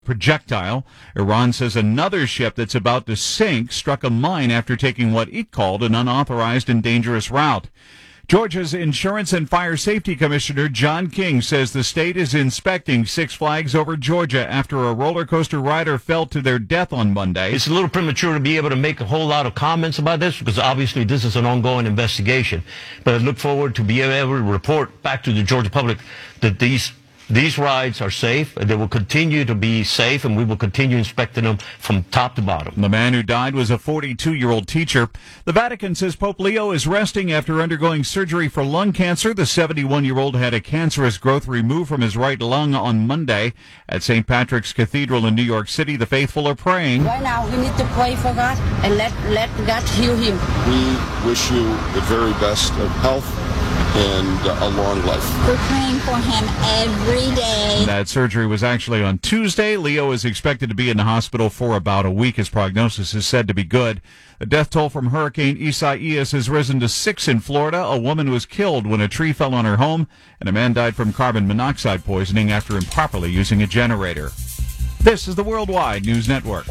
projectile. Iran says another ship that's about to sink struck a mine after taking what it called an unauthorized and dangerous route. Georgia's Insurance and Fire Safety Commissioner John King says the state is inspecting Six Flags Over Georgia after a roller coaster rider fell to their death on Monday. It's a little premature to be able to make a whole lot of comments about this because obviously this is an ongoing investigation. But I look forward to being able to report back to the Georgia public that these rides are safe, and they will continue to be safe, and we will continue inspecting them from top to bottom. The man who died was a 42-year-old teacher. The Vatican says Pope Leo is resting after undergoing surgery for lung cancer. The 71-year-old had a cancerous growth removed from his right lung on Monday. At St. Patrick's Cathedral in New York City, the faithful are praying. Right now, we need to pray for God and let God heal him. We wish you the very best of health and a long life. We're praying for him every day. That surgery was actually on Tuesday. Leo is expected to be in the hospital for about a week. His prognosis is said to be good. The death toll from Hurricane Isaias has risen to 6 in Florida. A woman was killed when a tree fell on her home, and a man died from carbon monoxide poisoning after improperly using a generator. This is the Worldwide News Network.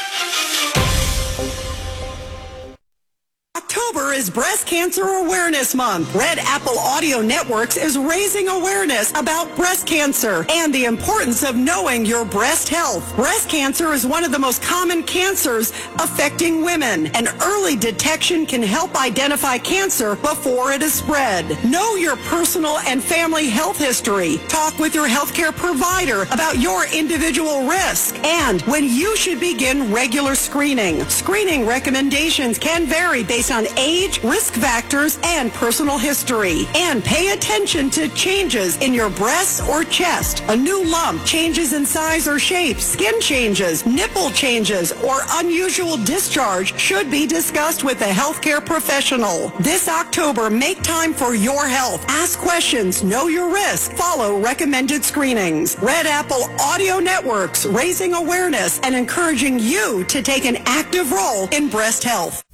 October is Breast Cancer Awareness Month. Red Apple Audio Networks is raising awareness about breast cancer and the importance of knowing your breast health. Breast cancer is one of the most common cancers affecting women, and early detection can help identify cancer before it is spread. Know your personal and family health history. Talk with your healthcare provider about your individual risk and when you should begin regular screening. Screening recommendations can vary based on age, risk factors, and personal history. And pay attention to changes in your breasts or chest. A new lump, changes in size or shape, skin changes, nipple changes, or unusual discharge should be discussed with a healthcare professional. This October, make time for your health. Ask questions, know your risk, follow recommended screenings. Red Apple Audio Networks, raising awareness and encouraging you to take an active role in breast health.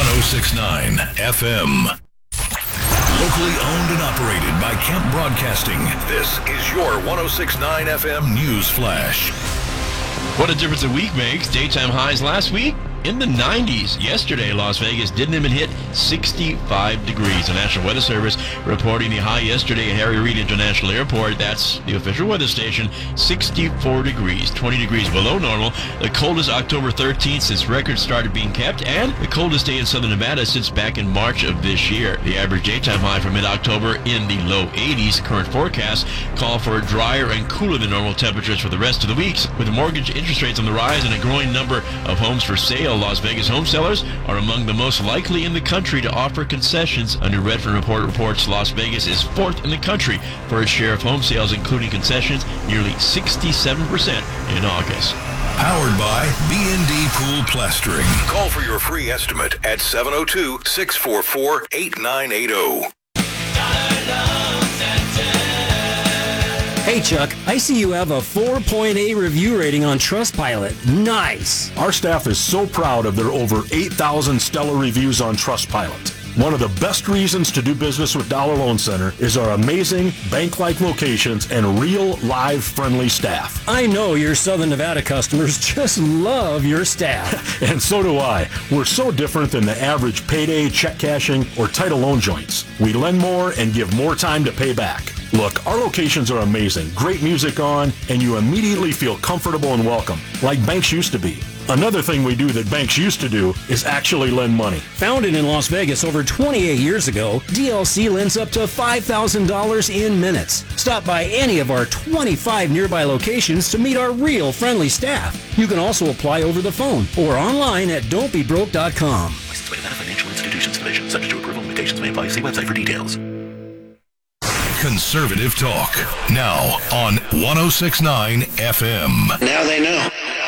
106.9 FM. Locally owned and operated by Kemp Broadcasting. This is your 106.9 FM News Flash. What a difference a week makes. Daytime highs last week in the 90s. Yesterday, Las Vegas didn't even hit 65 degrees. The National Weather Service reporting the high yesterday at Harry Reid International Airport. That's the official weather station. 64 degrees, 20 degrees below normal. The coldest October 13th since records started being kept, and the coldest day in southern Nevada since back in March of this year. The average daytime high for mid-October in the low 80s. Current forecasts call for drier and cooler than normal temperatures for the rest of the weeks. With the mortgage interest rates on the rise and a growing number of homes for sale, Las Vegas home sellers are among the most likely in the country to offer concessions. A new Redfin report reports Las Vegas is fourth in the country for its share of home sales, including concessions, nearly 67% in August. Powered by B&D Pool Plastering. Call for your free estimate at 702-644-8980. Hey Chuck, I see you have a 4.8 review rating on Trustpilot. Nice! Our staff is so proud of their over 8,000 stellar reviews on Trustpilot. One of the best reasons to do business with Dollar Loan Center is our amazing bank-like locations and real, live, friendly staff. I know your Southern Nevada customers just love your staff. And so do I. We're so different than the average payday, check cashing, or title loan joints. We lend more and give more time to pay back. Look, our locations are amazing, great music on, and you immediately feel comfortable and welcome, like banks used to be. Another thing we do that banks used to do is actually lend money. Founded in Las Vegas over 28 years ago, DLC lends up to $5,000 in minutes. Stop by any of our 25 nearby locations to meet our real friendly staff. You can also apply over the phone or online at don'tbebroke.com. Licensed by Nevada Financial Institutions Division. Subject to approval, limitations may apply. See website for details. Conservative Talk. Now on 106.9 FM. Now they know.